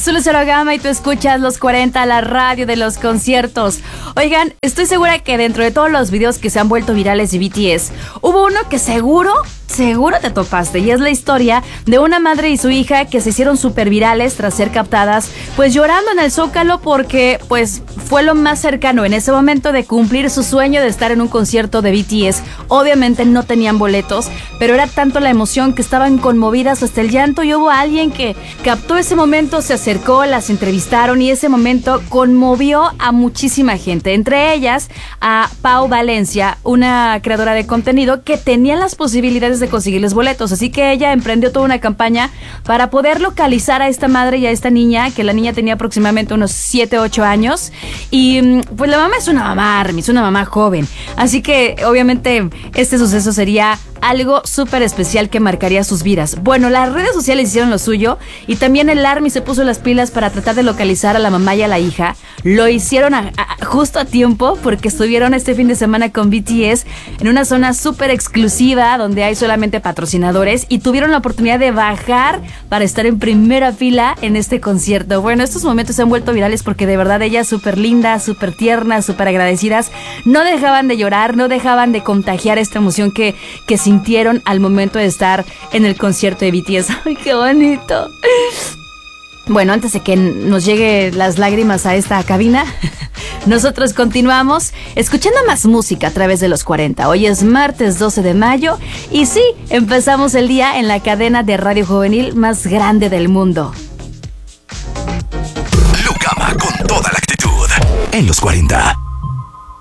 Soy Lucero Gama y tú escuchas Los 40, la radio de los conciertos. Oigan, estoy segura que dentro de todos los videos que se han vuelto virales de BTS, hubo uno que seguro te topaste, y es la historia de una madre y su hija que se hicieron súper virales tras ser captadas pues llorando en el Zócalo porque pues fue lo más cercano en ese momento de cumplir su sueño de estar en un concierto de BTS. Obviamente no tenían boletos, pero era tanto la emoción que estaban conmovidas hasta el llanto, y hubo alguien que captó ese momento, se acercó, las entrevistaron, y ese momento conmovió a muchísima gente, entre ellas a Pau Valencia, una creadora de contenido que tenía las posibilidades de conseguirles boletos, así que ella emprendió toda una campaña para poder localizar a esta madre y a esta niña, que la niña tenía aproximadamente unos 7, 8 años, y pues la mamá es una mamá Army, es una mamá joven, así que obviamente este suceso sería algo súper especial que marcaría sus vidas. Bueno, las redes sociales hicieron lo suyo, y también el Army se puso las pilas para tratar de localizar a la mamá y a la hija. Lo hicieron justo a tiempo, porque estuvieron este fin de semana con BTS en una zona súper exclusiva donde hay solamente patrocinadores, y tuvieron la oportunidad de bajar para estar en primera fila en este concierto. Bueno, estos momentos se han vuelto virales porque de verdad ellas súper lindas, súper tiernas, súper agradecidas, no dejaban de llorar, no dejaban de contagiar esta emoción que sintieron al momento de estar en el concierto de BTS. ¡Ay, qué bonito! Bueno, antes de que nos lleguen las lágrimas a esta cabina, nosotros continuamos escuchando más música a través de los 40. Hoy es martes 12 de mayo y sí, empezamos el día en la cadena de radio juvenil más grande del mundo. Lucama con toda la actitud en los 40.